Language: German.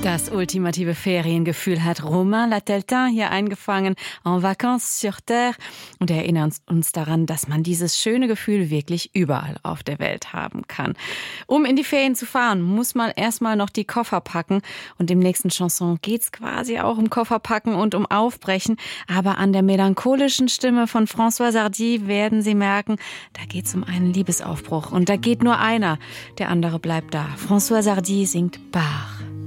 Das ultimative Feriengefühl hat Romain Lateltin hier eingefangen, En Vacances sur Terre. Und er erinnert uns daran, dass man dieses schöne Gefühl wirklich überall auf der Welt haben kann. Um in die Ferien zu fahren, muss man erstmal noch die Koffer packen. Und im nächsten Chanson geht's quasi auch um Kofferpacken und um Aufbrechen. Aber an der melancholischen Stimme von François Hardy werden Sie merken, da geht's um einen Liebesaufbruch. Und da geht nur einer, der andere bleibt da. François Hardy singt Bar.